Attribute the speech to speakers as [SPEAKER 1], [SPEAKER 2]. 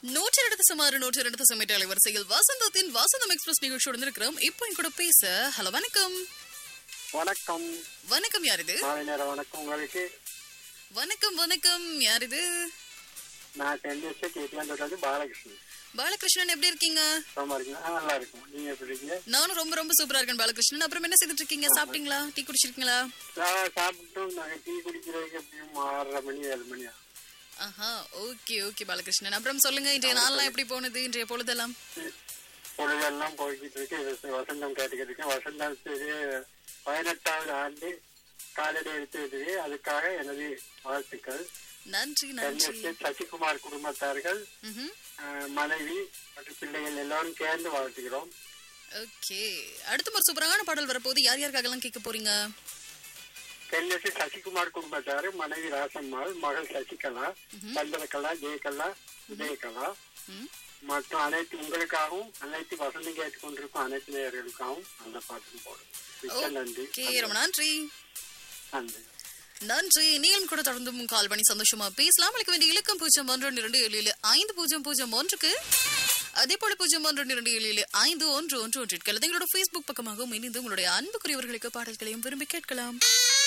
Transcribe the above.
[SPEAKER 1] சுமார் 102 அலைவரிசையில் வசந்தத்தின் வசந்தம் எக்ஸ்பிரஸ் நிகழ்ச்சியோடு இருக்கிறோம். இப்போ என் கூட பேச ஹலோ வணக்கம்.
[SPEAKER 2] வணக்கம்.
[SPEAKER 1] வணக்கம், யார் இது?
[SPEAKER 2] வணக்கம் உங்களுக்கு.
[SPEAKER 1] வணக்கம் வணக்கம், யார் இது?
[SPEAKER 2] நான் பாலகிருஷ்ணன்.
[SPEAKER 1] பாலகிருஷ்ணன், எப்படி இருக்கீங்க?
[SPEAKER 2] நல்லா இருக்கும். நீங்க எப்படி இருக்கீங்க?
[SPEAKER 1] நானும் ரொம்ப ரொம்ப சூப்பரா இருக்கேன் பாலகிருஷ்ணன். அப்புறம் என்ன செய்துட்டு இருக்கீங்க? சாப்பிட்டீங்களா? டீ குடிச்சிருக்கீங்களா?
[SPEAKER 2] சாப்பிட்டோம். நாங்க டீ குடிக்கிறதுக்கு எப்படியும் 6:30 மணி 7 மணி.
[SPEAKER 1] ஆஹா, ஓகே ஓகே பாலகிருஷ்ணன். அப்புறம் சொல்லுங்க, இன்றைய நாள்லாம் எப்படி போனது? இன்றைய பொழுதெல்லாம்
[SPEAKER 2] போய்கிட்டு இருக்கு. வசந்தம் கேட்டுக்கிட்டு இருக்கேன். வசந்தத்துக்கு 18வது ஆண்டு காலையில எடுத்து அதுக்காக எனது வாழ்த்துக்கள்.
[SPEAKER 1] நன்றி நன்றி.
[SPEAKER 2] சசிகுமார் குடும்பத்தார்கள், மனைவி மற்றும் பிள்ளைகள் எல்லாரும் சேர்ந்து வாழ்த்துக்கிறோம்.
[SPEAKER 1] ஓகே, அடுத்த ஒரு சூப்பரான பாடல் வரப்போது. யார் யாருக்காகலாம் கேட்க போறீங்க?
[SPEAKER 2] தென்னிசை சசிகுமார் குடும்பத்தாரு, மனைவி ராசம்மாள், மகள் சசிகலா, சந்திரகலா, ஜெயகலா, உதயகலா மற்றும் அனைத்து உங்களுக்காகவும் அனைத்து வசந்தம் கேட்டுக் கொண்டிருக்கும் அனைத்து நேயர்களுக்காகவும் அந்த பாட்டு போடும். நன்றி.
[SPEAKER 1] ரொம்ப நன்றி.
[SPEAKER 2] நன்றி
[SPEAKER 1] நன்றி. நீங்களும் கூட தொடர்ந்து கால் பண்ணி சந்தோஷமா பேசலாம். அளிக்க வேண்டிய இலக்கம் 01277501 அதே போல 01277511 எங்களோட Facebook பக்கமாகவும் இணைந்து உங்களுடைய அன்புக்குரியவர்களுக்கு பாடல்களையும் விரும்பி கேட்கலாம்.